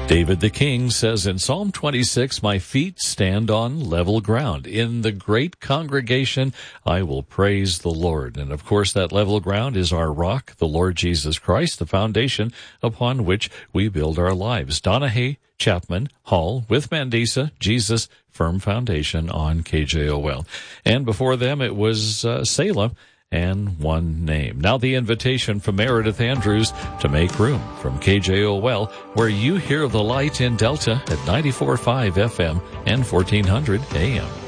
David the King says in Psalm 26, "My feet stand on level ground. In the great congregation, I will praise the Lord." And of course, that level ground is our rock, the Lord Jesus Christ, the foundation upon which we build our lives. Donahue, Chapman, Hall, with Mandisa, Jesus, Firm Foundation on KJOL. And before them, it was Salem and One Name. Now the invitation from Meredith Andrews to make room from KJOL, where you hear the light in Delta at 94.5 FM and 1400 AM.